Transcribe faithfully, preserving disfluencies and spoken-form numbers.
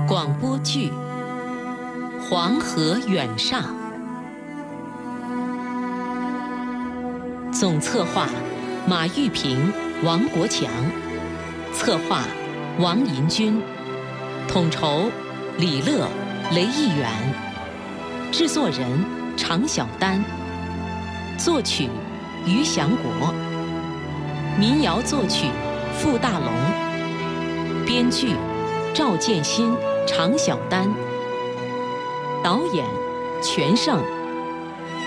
广播剧《黄河远上》，总策划马玉平、王国强，策划王银军，统筹李乐、雷毅远，制作人常小丹，作曲于祥国，民谣作曲傅大龙，编剧赵建新、常小丹，导演全胜。